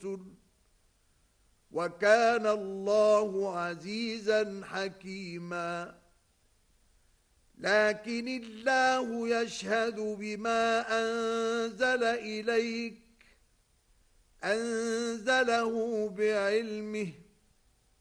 الرسل وكان الله عزيزا حكيما لكن الله يشهد بما أنزل إليك أنزله بعلمه